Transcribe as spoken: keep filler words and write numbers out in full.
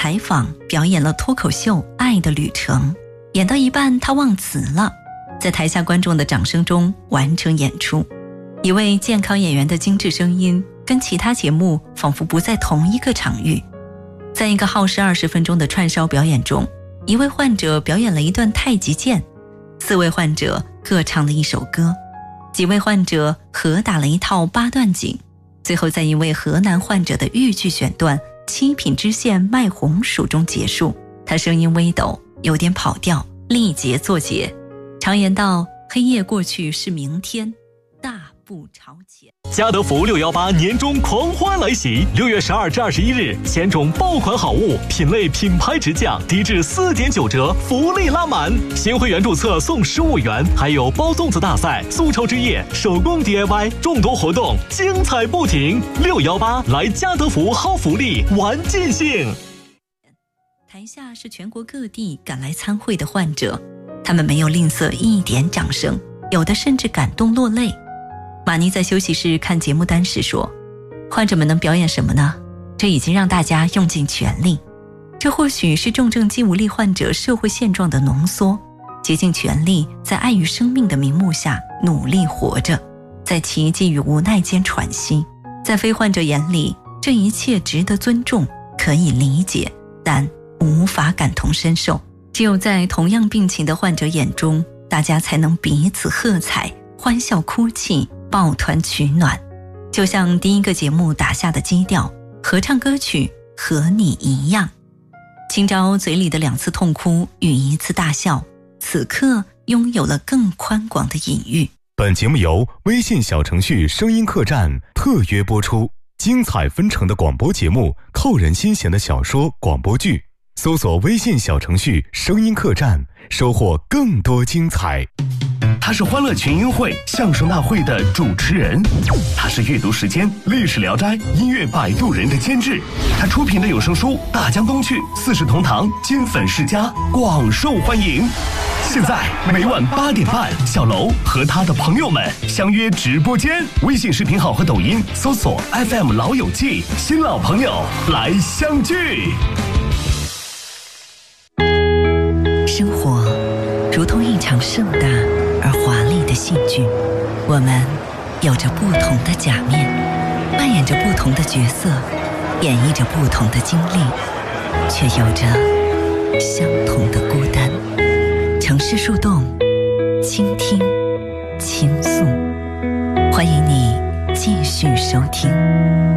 采访表演了脱口秀《爱的旅程》，演到一半他忘词了，在台下观众的掌声中完成演出。一位健康演员的精致声音跟其他节目仿佛不在同一个场域。在一个耗时二十分钟的串烧表演中，一位患者表演了一段太极剑，四位患者各唱了一首歌，几位患者合打了一套八段锦，最后在一位河南患者的豫剧选段七品知县卖红薯中结束。他声音微抖，有点跑调，力竭作结。常言道，黑夜过去是明天，大步朝前。 家得福六一八年终狂欢来袭，六月十二至二十一日，千种爆款好物，品类品牌直降，低至四点九折，福利拉满。新会员注册送十五元，还有包粽子大赛、苏抽之夜、手工 D I Y， 众多活动，精彩不停。六一八来家得福薅福利，玩尽兴。 台下是全国各地赶来参会的患者，他们没有吝啬一点掌声，有的甚至感动落泪。马妮在休息室看节目单时说，患者们能表演什么呢？这已经让大家用尽全力。这或许是重症肌无力患者社会现状的浓缩，竭尽全力在爱与生命的名目下努力活着，在奇迹与无奈间喘息。在非患者眼里，这一切值得尊重，可以理解，但无法感同身受。只有在同样病情的患者眼中，大家才能彼此喝彩，欢笑哭泣，抱团取暖。就像第一个节目打下的基调，合唱歌曲和你一样。今朝嘴里的两次痛哭与一次大笑，此刻拥有了更宽广的隐喻。 本节目由微信小程序声音客栈特约播出，精彩纷呈的广播节目，扣人心弦的小说广播剧，搜索微信小程序声音客栈，收获更多精彩。 他是欢乐群英会相声大会的主持人，他是阅读时间历史聊斋音乐摆渡人的监制，他出品的有声书《大江东去》四世同堂金粉世家广受欢迎。现在每晚八点半，小楼和他的朋友们相约直播间，微信视频号和抖音搜索 F M 老友记，新老朋友来相聚。 生活如同一场盛大而华丽的戏剧，我们有着不同的假面，扮演着不同的角色，演绎着不同的经历，却有着相同的孤单。城市树洞，倾听，倾诉，欢迎你继续收听。